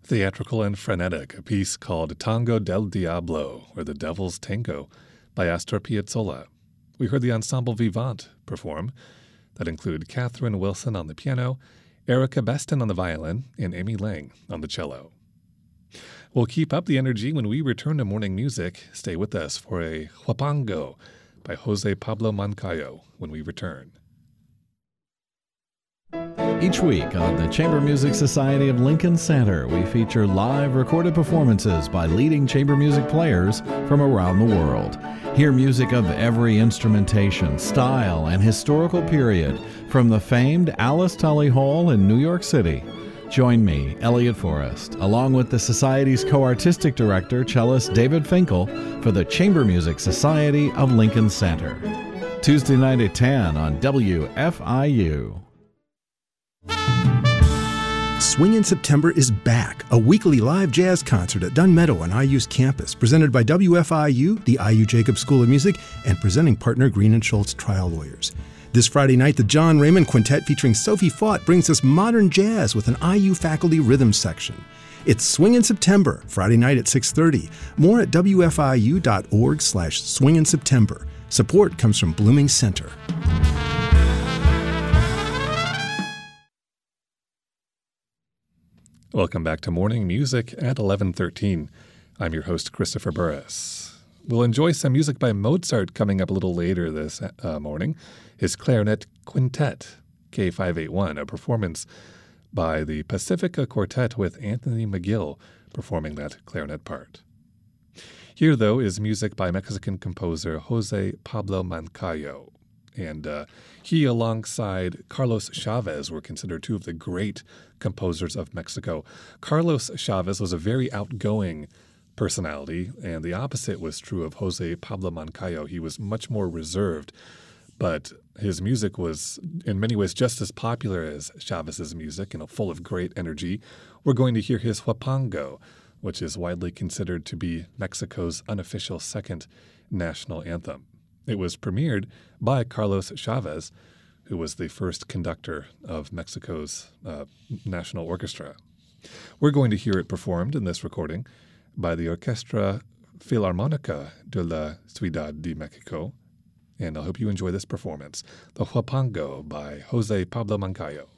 Theatrical and frenetic, a piece called Tango del Diablo, or The Devil's Tango, by Astor Piazzolla. We heard the Ensemble Vivant perform. That included Catherine Wilson on the piano, Erica Beston on the violin, and Amy Lang on the cello. We'll keep up the energy when we return to morning music. Stay with us for a Huapango by Jose Pablo Moncayo when we return. Each week on the Chamber Music Society of Lincoln Center, we feature live recorded performances by leading chamber music players from around the world. Hear music of every instrumentation, style, and historical period from the famed Alice Tully Hall in New York City. Join me, Elliot Forrest, along with the Society's co-artistic director, cellist David Finkel, for the Chamber Music Society of Lincoln Center. Tuesday night at 10 on WFIU. Swing in September is back, a weekly live jazz concert at Dunn Meadow on IU's campus, presented by WFIU, the IU Jacobs School of Music, and presenting partner Green & Schultz Trial Lawyers. This Friday night, the John Raymond Quintet featuring Sophie Faught brings us modern jazz with an IU faculty rhythm section. It's Swing in September, Friday night at 6:30. More at wfiu.org/swinginseptember. Support comes from Blooming Center. Welcome back to Morning Music at 11:13. I'm your host, Christopher Burris. We'll enjoy some music by Mozart coming up a little later this morning. His Clarinet Quintet, K581, a performance by the Pacifica Quartet with Anthony McGill performing that clarinet part. Here, though, is music by Mexican composer Jose Pablo Moncayo. And he, alongside Carlos Chavez, were considered two of the great composers of Mexico. Carlos Chavez was a very outgoing personality, and the opposite was true of Jose Pablo Moncayo. He was much more reserved, but his music was in many ways just as popular as Chavez's music, full of great energy. We're going to hear his Huapango, which is widely considered to be Mexico's unofficial second national anthem. It was premiered by Carlos Chavez, who was the first conductor of Mexico's national orchestra. We're going to hear it performed in this recording by the Orquestra Filarmónica de la Ciudad de Mexico, and I hope you enjoy this performance, the Huapango by Jose Pablo Moncayo.